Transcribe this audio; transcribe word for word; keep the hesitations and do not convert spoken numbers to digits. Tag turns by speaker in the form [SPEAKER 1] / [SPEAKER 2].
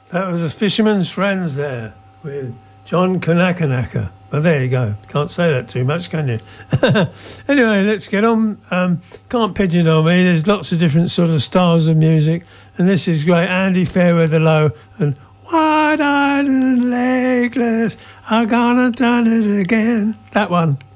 [SPEAKER 1] That was the Fisherman's Friends there with John Kanakanaka. Well, there you go. Can't say that too much, can you? Anyway, let's get on. Um, can't pigeonhole me. There's lots of different sort of styles of music, and this is great. Andy Fairweather Low and Wide-Eyed and Legless, I'm gonna done it again. That one.